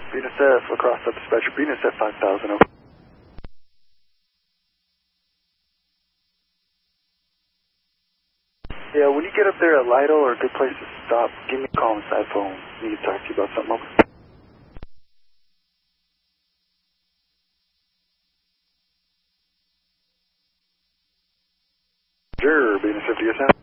Venus F, across up dispatcher, Venus F 5000, over. Yeah, when you get up there at Lidl or a good place to stop, give me a call on the side phone. Need to talk to you about something, over. Sure, Venus F, DSM.